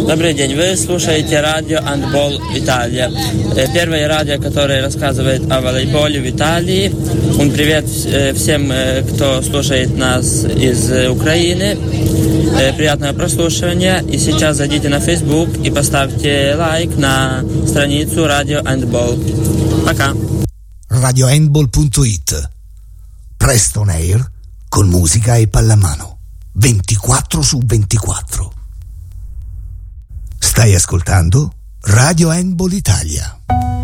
Добрый день, вы слушаете радио «Handball Италия». Первое радио, которое рассказывает о волейболе в Италии. Привет всем, кто слушает нас из Украины. Приятного прослушивания. И сейчас зайдите на Facebook и поставьте лайк на страницу радио «Handball». Пока. radiohandball.it. Presto on air con musica e pallamano 24/24. Stai ascoltando Radio Handball Italia.